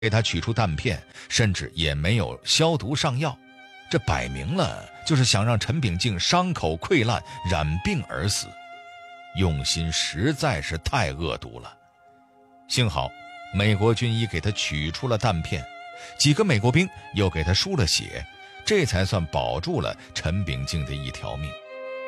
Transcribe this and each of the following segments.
给他取出弹片，甚至也没有消毒上药，这摆明了就是想让陈炳敬伤口溃烂染病而死，用心实在是太恶毒了。幸好美国军医给他取出了弹片，几个美国兵又给他输了血，这才算保住了陈炳敬的一条命。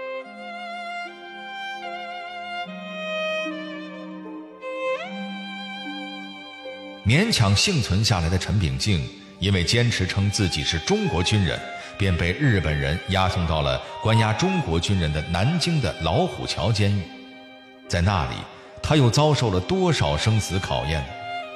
勉强幸存下来的陈炳敬，因为坚持称自己是中国军人，便被日本人押送到了关押中国军人的南京的老虎桥监狱。在那里，他又遭受了多少生死考验呢？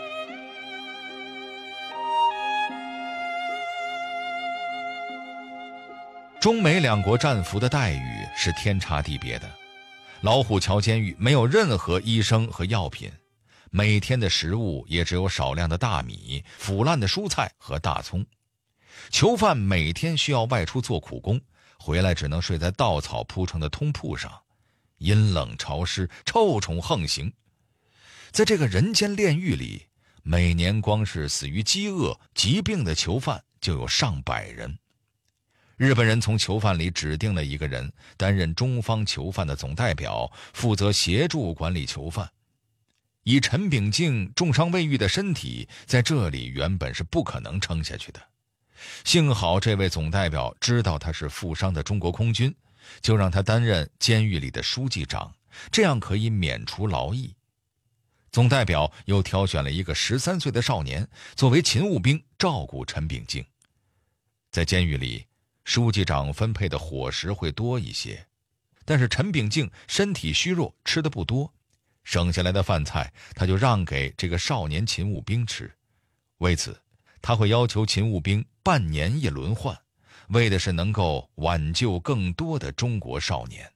中美两国战俘的待遇是天差地别的。老虎桥监狱没有任何医生和药品，每天的食物也只有少量的大米、腐烂的蔬菜和大葱。囚犯每天需要外出做苦工，回来只能睡在稻草铺成的通铺上，阴冷潮湿，臭虫横行。在这个人间炼狱里，每年光是死于饥饿、疾病的囚犯就有上百人。日本人从囚犯里指定了一个人担任中方囚犯的总代表，负责协助管理囚犯。以陈炳敬重伤未愈的身体，在这里原本是不可能撑下去的。幸好这位总代表知道他是负伤的中国空军，就让他担任监狱里的书记长，这样可以免除劳役。总代表又挑选了一个13岁的少年作为勤务兵照顾陈炳敬。在监狱里，书记长分配的伙食会多一些，但是陈炳敬身体虚弱，吃的不多，剩下来的饭菜他就让给这个少年勤务兵吃。为此，他会要求勤务兵半年一轮换，为的是能够挽救更多的中国少年。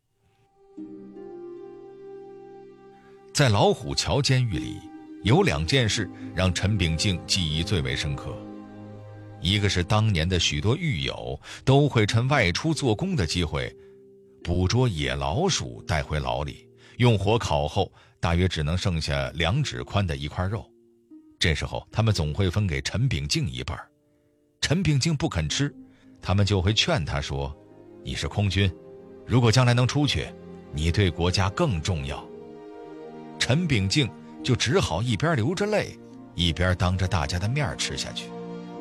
在老虎桥监狱里，有2件事让陈炳敬记忆最为深刻。一个是当年的许多狱友都会趁外出做工的机会，捕捉野老鼠带回牢里，用火烤后大约只能剩下2指宽的一块肉。这时候他们总会分给陈炳敬一半，陈炳敬不肯吃，他们就会劝他说：你是空军，如果将来能出去，你对国家更重要。陈炳敬就只好一边流着泪，一边当着大家的面吃下去。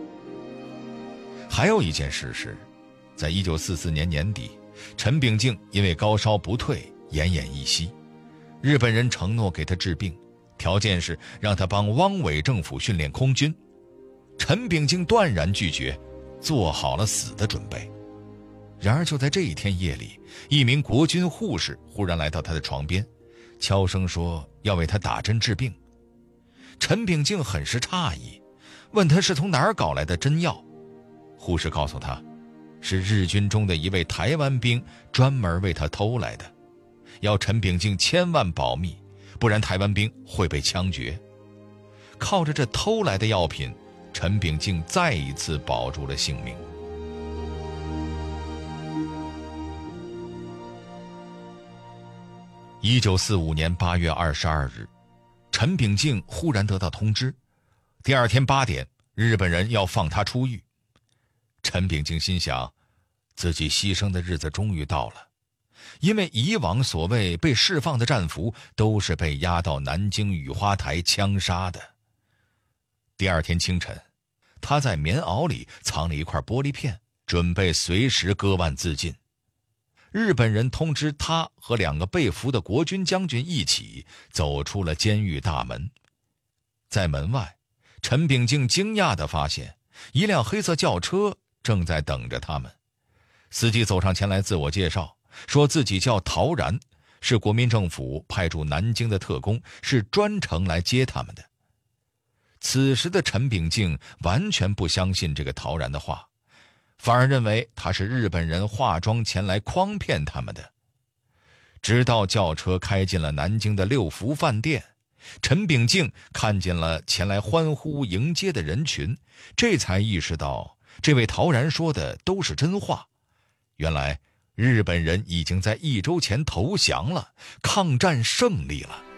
还有一件事是，在1944年年底，陈炳敬因为高烧不退，奄奄一息。日本人承诺给他治病，条件是让他帮汪伪政府训练空军。陈炳敬断然拒绝，做好了死的准备。然而就在这一天夜里，一名国军护士忽然来到他的床边，悄声说要为他打针治病。陈炳敬很是诧异，问他是从哪儿搞来的针药。护士告诉他，是日军中的一位台湾兵专门为他偷来的，要陈炳敬千万保密，不然台湾兵会被枪决。靠着这偷来的药品，陈炳敬再一次保住了性命。1945年8月22日，陈炳敬忽然得到通知，第二天8点，日本人要放他出狱。陈炳敬心想，自己牺牲的日子终于到了，因为以往所谓被释放的战俘都是被押到南京雨花台枪杀的。第二天清晨，他在棉袄里藏了一块玻璃片，准备随时割腕自尽。日本人通知他和2个被俘的国军将军一起走出了监狱大门。在门外，陈炳敬惊讶地发现一辆黑色轿车正在等着他们。司机走上前来自我介绍，说自己叫陶然，是国民政府派驻南京的特工，是专程来接他们的。此时的陈炳敬完全不相信这个陶然的话，反而认为他是日本人化妆前来诓骗他们的。直到轿车开进了南京的六福饭店，陈炳敬看见了前来欢呼迎接的人群，这才意识到这位陶然说的都是真话。原来日本人已经在1周前投降了，抗战胜利了。